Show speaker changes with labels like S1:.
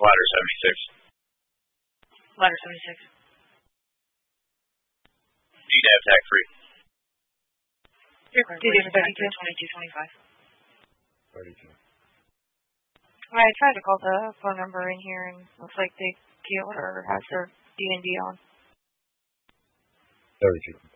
S1: Ladder 76.
S2: Ladder 76.
S1: DNAV tag free.
S2: DNAV
S3: 32.
S2: 2225. 32. I tried to call the phone number in here, and looks like the key holder has their DND on.
S3: 32.